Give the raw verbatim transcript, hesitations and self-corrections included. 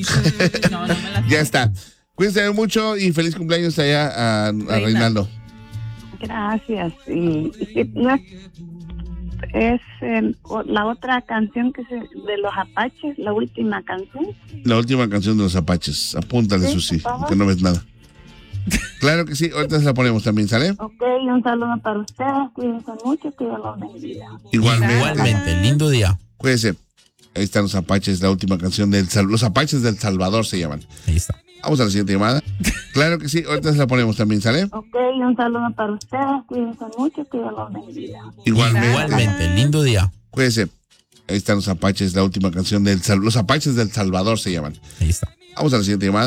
No, no me la Ya está. Cuídense mucho y feliz cumpleaños allá a, a Reinaldo. Gracias. Y, y no es, es eh, la otra canción que se, de los Apaches, la última canción. La última canción de los Apaches. Apúntale, Sí, Susi, por favor. que no ves nada. Claro que sí, ahorita se la ponemos también, ¿sale? Ok, un saludo para ustedes. Cuídense mucho, que Dios los bendiga. Igualmente. Igualmente, lindo día. Cuídense. Ahí están los Apaches, la última canción del Sal- Los Apaches del Salvador se llaman. Ahí está. Vamos a la siguiente llamada. Claro que sí, ahorita se la ponemos también, ¿sale? Ok, un saludo para ustedes. Cuídense mucho, que Dios los bendiga. Igualmente. Igualmente, lindo día. Cuídense. Ahí están los Apaches, la última canción del Sal- Los Apaches del Salvador se llaman. Ahí está. Vamos a la siguiente llamada.